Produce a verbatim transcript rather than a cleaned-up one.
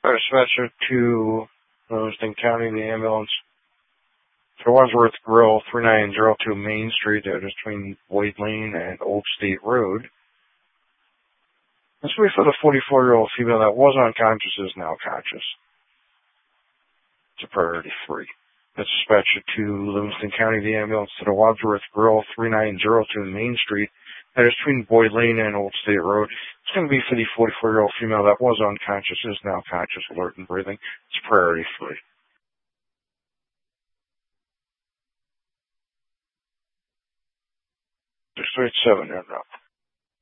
Our dispatcher to Livingston County, the ambulance to Wadsworth Grill, three nine zero two Main Street, that is between Boyd Lane and Old State Road. This will be for the forty-four-year-old female that was unconscious, is now conscious. It's a priority three. That's dispatcher to Livingston County, the ambulance to the Wadsworth Grill, three nine zero two Main Street, that is between Boyd Lane and Old State Road. It's going to be for the forty-four-year-old female that was unconscious, is now conscious, alert, and breathing. It's priority three. six three eight seven, you're up.